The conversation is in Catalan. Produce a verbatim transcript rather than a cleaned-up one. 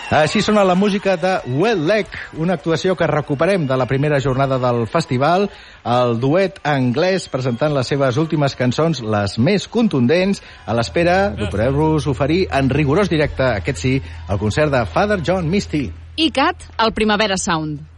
Així sona la música de Wet Leg, una actuació que recuperem de la primera jornada del festival, el duet anglès presentant les seves últimes cançons, les més contundents, a l'espera de poder-vos oferir en rigorós directe, aquest sí, el concert de Father John Misty. I Cat, al Primavera Sound.